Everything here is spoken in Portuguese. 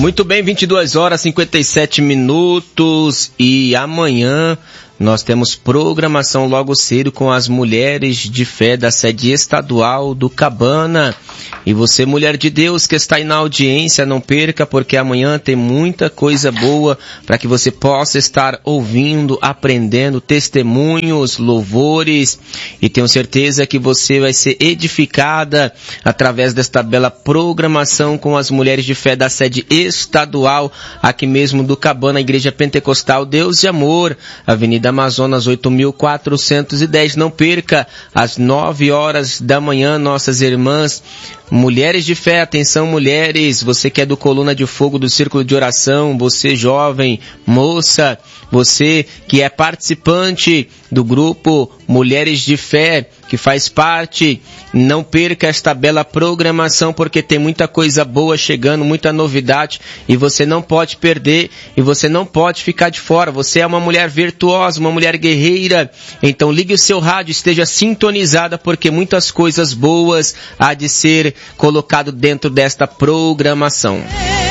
Muito bem, 22 horas e 57 minutos e amanhã nós temos programação logo cedo com as mulheres de fé da sede estadual do Cabana. E você, mulher de Deus que está aí na audiência, não perca, porque amanhã tem muita coisa boa para que você possa estar ouvindo, aprendendo testemunhos, louvores, e tenho certeza que você vai ser edificada através desta bela programação com as mulheres de fé da sede estadual, aqui mesmo do Cabana, Igreja Pentecostal Deus de Amor, Avenida Amazonas 8.410. Não perca, às 9 horas da manhã, nossas irmãs mulheres de fé. Atenção, mulheres, você que é do Coluna de Fogo do Círculo de Oração, você jovem, moça, você que é participante do grupo Mulheres de Fé, que faz parte, não perca esta bela programação, porque tem muita coisa boa chegando, muita novidade, e você não pode perder, e você não pode ficar de fora. Você é uma mulher virtuosa, uma mulher guerreira, então ligue o seu rádio, esteja sintonizada, porque muitas coisas boas há de ser colocado dentro desta programação.